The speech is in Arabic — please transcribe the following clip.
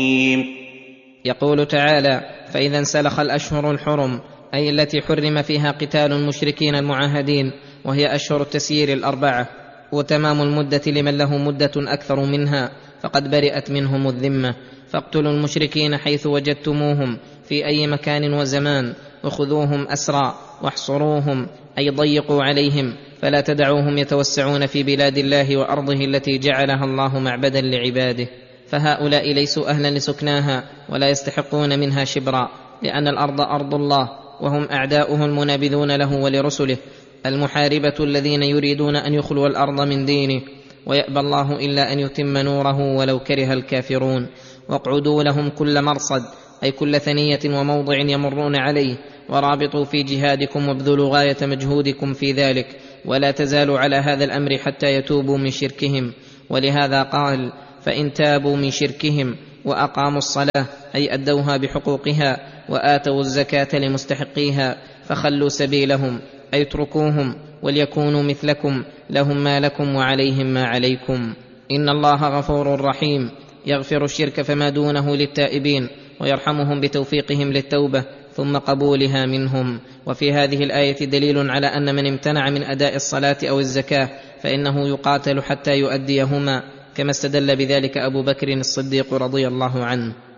يقول تعالى: فإذا انسلخ الأشهر الحرم، أي التي حرم فيها قتال المشركين المعاهدين، وهي أشهر التسيير 4، وتمام المدة لمن له مدة أكثر منها فقد برئت منهم الذمة. فاقتلوا المشركين حيث وجدتموهم في أي مكان وزمان، وخذوهم أسرى واحصروهم، أي ضيقوا عليهم، فلا تدعوهم يتوسعون في بلاد الله وأرضه التي جعلها الله معبدا لعباده. فهؤلاء ليسوا أهلا لسكناها ولا يستحقون منها شبرا، لأن الأرض أرض الله، وهم أعداؤه المنابذون له ولرسله، المحاربة الذين يريدون أن يخلوا الأرض من دينه، ويأبى الله إلا أن يتم نوره ولو كره الكافرون. واقعدوا لهم كل مرصد، أي كل ثنية وموضع يمرون عليه، ورابطوا في جهادكم وابذلوا غاية مجهودكم في ذلك، ولا تزالوا على هذا الأمر حتى يتوبوا من شركهم. ولهذا قال: فإن تابوا من شركهم وأقاموا الصلاة، أي أدوها بحقوقها، وآتوا الزكاة لمستحقيها، فخلوا سبيلهم، أي اتركوهم وليكونوا مثلكم، لهم ما لكم وعليهم ما عليكم. إن الله غفور رحيم، يغفر الشرك فما دونه للتائبين، ويرحمهم بتوفيقهم للتوبة ثم قبولها منهم. وفي هذه الآية دليل على أن من امتنع من أداء الصلاة أو الزكاة فإنه يقاتل حتى يؤديهما، كما استدل بذلك أبو بكر الصديق رضي الله عنه.